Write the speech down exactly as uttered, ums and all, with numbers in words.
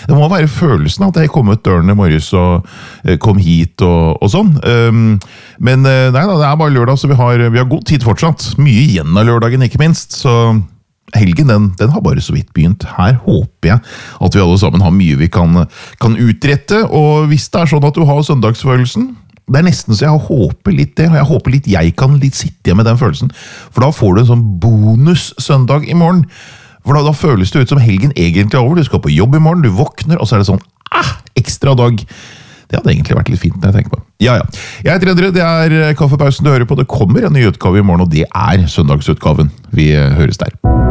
det må være følelsen at jeg kom ut døren i morges og eh, kom hit og, og sånn. Um, men eh, nei da, det er bare lørdag, så vi har, vi har god tid fortsatt. Mye igjen av lørdagen, ikke minst, så helgen den, den har bare så vidt begynt. Her håper jeg at vi alle sammen har mye vi kan, kan utrette, og hvis det er sånn at du har søndagsfølelsen, det er nesten så jeg håper litt det, og jeg håper litt jeg kan litt sitte igjen med den følelsen, for da får du en sånn bonus-søndag i morgen, for da, da føles det ut som helgen egentlig er over, du skal på jobb i morgen, du våkner, og så er det sånn, ah, ekstra dag. Det hadde egentlig vært litt fint når jeg tenker på. Ja, ja. Jeg heter Endre, det er Kaffepausen du hører på, det kommer en ny utgave i morgen, og det er søndagsutgaven. Vi høres der.